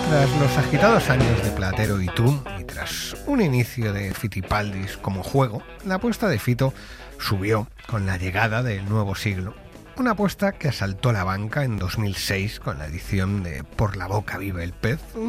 Tras los agitados años de Platero y Tú, y tras un inicio de Fitipaldis como juego, la apuesta de Fito subió con la llegada del nuevo siglo. Una apuesta que asaltó la banca en 2006 con la edición de Por la boca vive el pez,